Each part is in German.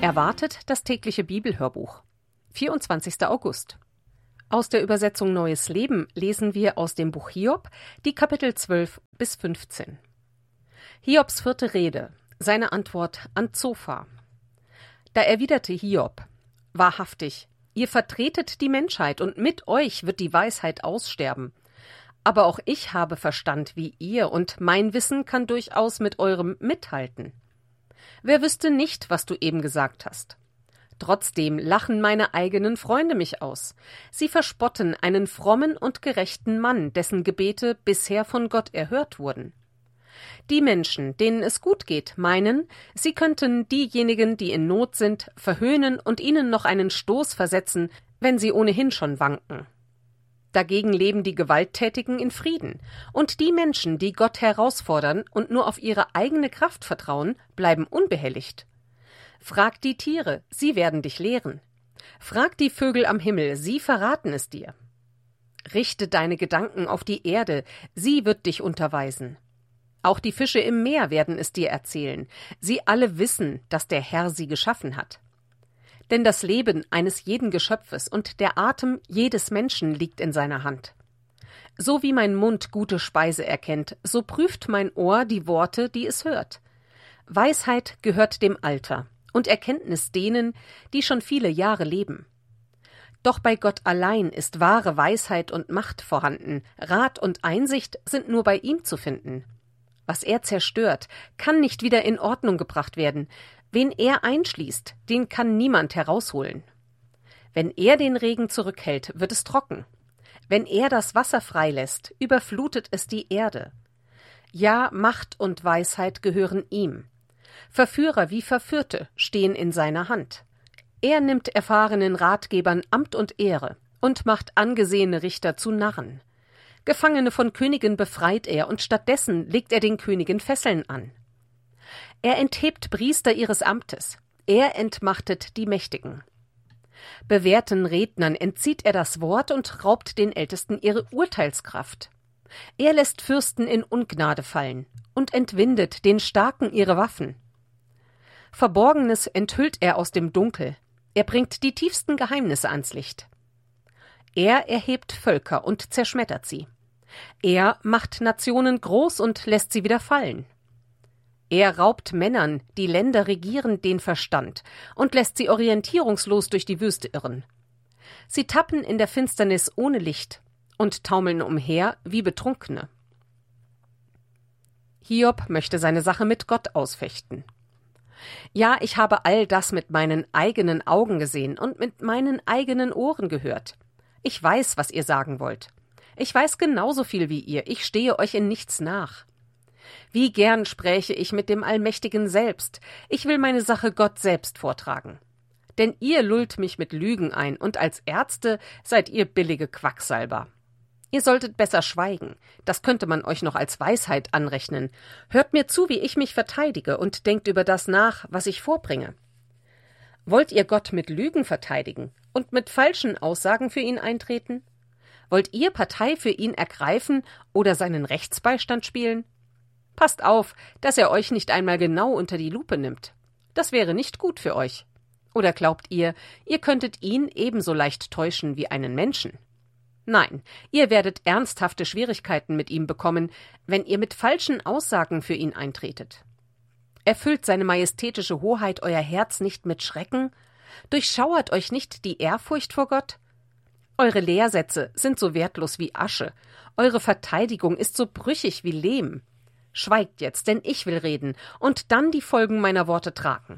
Erwartet das tägliche Bibelhörbuch. 24. August. Aus der Übersetzung Neues Leben lesen wir aus dem Buch Hiob die Kapitel 12 bis 15. Hiobs vierte Rede, seine Antwort an Zophar. Da erwiderte Hiob: Wahrhaftig, ihr vertretet die Menschheit, und mit euch wird die Weisheit aussterben. Aber auch ich habe Verstand wie ihr, und mein Wissen kann durchaus mit eurem mithalten. Wer wüsste nicht, was du eben gesagt hast? Trotzdem lachen meine eigenen Freunde mich aus. Sie verspotten einen frommen und gerechten Mann, dessen Gebete bisher von Gott erhört wurden. Die Menschen, denen es gut geht, meinen, sie könnten diejenigen, die in Not sind, verhöhnen und ihnen noch einen Stoß versetzen, wenn sie ohnehin schon wanken. Dagegen leben die Gewalttätigen in Frieden, und die Menschen, die Gott herausfordern und nur auf ihre eigene Kraft vertrauen, bleiben unbehelligt. Frag die Tiere, sie werden dich lehren. Frag die Vögel am Himmel, sie verraten es dir. Richte deine Gedanken auf die Erde, sie wird dich unterweisen. Auch die Fische im Meer werden es dir erzählen. Sie alle wissen, dass der Herr sie geschaffen hat. Denn das Leben eines jeden Geschöpfes und der Atem jedes Menschen liegt in seiner Hand. So wie mein Mund gute Speise erkennt, so prüft mein Ohr die Worte, die es hört. Weisheit gehört dem Alter und Erkenntnis denen, die schon viele Jahre leben. Doch bei Gott allein ist wahre Weisheit und Macht vorhanden, Rat und Einsicht sind nur bei ihm zu finden. Was er zerstört, kann nicht wieder in Ordnung gebracht werden. Wen er einschließt, den kann niemand herausholen. Wenn er den Regen zurückhält, wird es trocken. Wenn er das Wasser freilässt, überflutet es die Erde. Ja, Macht und Weisheit gehören ihm. Verführer wie Verführte stehen in seiner Hand. Er nimmt erfahrenen Ratgebern Amt und Ehre und macht angesehene Richter zu Narren. Gefangene von Königen befreit er, und stattdessen legt er den Königen Fesseln an. Er enthebt Priester ihres Amtes, er entmachtet die Mächtigen. Bewährten Rednern entzieht er das Wort und raubt den Ältesten ihre Urteilskraft. Er lässt Fürsten in Ungnade fallen und entwindet den Starken ihre Waffen. Verborgenes enthüllt er aus dem Dunkel, er bringt die tiefsten Geheimnisse ans Licht. Er erhebt Völker und zerschmettert sie. Er macht Nationen groß und lässt sie wieder fallen. Er raubt Männern, die Länder regieren, den Verstand und lässt sie orientierungslos durch die Wüste irren. Sie tappen in der Finsternis ohne Licht und taumeln umher wie Betrunkene. Hiob möchte seine Sache mit Gott ausfechten. Ja, ich habe all das mit meinen eigenen Augen gesehen und mit meinen eigenen Ohren gehört. Ich weiß, was ihr sagen wollt. Ich weiß genauso viel wie ihr. Ich stehe euch in nichts nach. Wie gern spräche ich mit dem Allmächtigen selbst. Ich will meine Sache Gott selbst vortragen. Denn ihr lullt mich mit Lügen ein, und als Ärzte seid ihr billige Quacksalber. Ihr solltet besser schweigen. Das könnte man euch noch als Weisheit anrechnen. Hört mir zu, wie ich mich verteidige, und denkt über das nach, was ich vorbringe. Wollt ihr Gott mit Lügen verteidigen und mit falschen Aussagen für ihn eintreten? Wollt ihr Partei für ihn ergreifen oder seinen Rechtsbeistand spielen? Passt auf, dass er euch nicht einmal genau unter die Lupe nimmt. Das wäre nicht gut für euch. Oder glaubt ihr, ihr könntet ihn ebenso leicht täuschen wie einen Menschen? Nein, ihr werdet ernsthafte Schwierigkeiten mit ihm bekommen, wenn ihr mit falschen Aussagen für ihn eintretet. Erfüllt seine majestätische Hoheit euer Herz nicht mit Schrecken? Durchschauert euch nicht die Ehrfurcht vor Gott? Eure Lehrsätze sind so wertlos wie Asche, eure Verteidigung ist so brüchig wie Lehm. Schweigt jetzt, denn ich will reden und dann die Folgen meiner Worte tragen.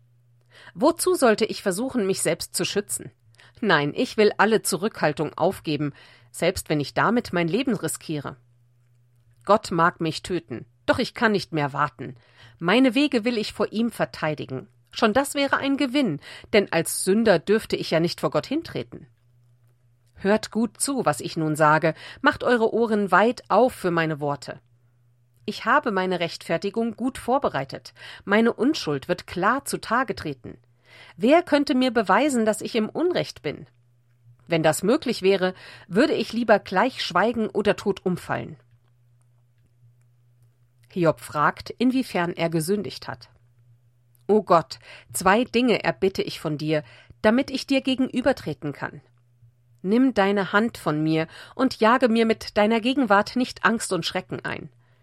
Wozu sollte ich versuchen, mich selbst zu schützen? Nein, ich will alle Zurückhaltung aufgeben, selbst wenn ich damit mein Leben riskiere. Gott mag mich töten, doch ich kann nicht mehr warten. Meine Wege will ich vor ihm verteidigen. Schon das wäre ein Gewinn, denn als Sünder dürfte ich ja nicht vor Gott hintreten. Hört gut zu, was ich nun sage, macht eure Ohren weit auf für meine Worte. Ich habe meine Rechtfertigung gut vorbereitet. Meine Unschuld wird klar zutage treten. Wer könnte mir beweisen, dass ich im Unrecht bin? Wenn das möglich wäre, würde ich lieber gleich schweigen oder tot umfallen. Hiob fragt, inwiefern er gesündigt hat. O Gott, 2 Dinge erbitte ich von dir, damit ich dir gegenübertreten kann. Nimm deine Hand von mir und jage mir mit deiner Gegenwart nicht Angst und Schrecken ein.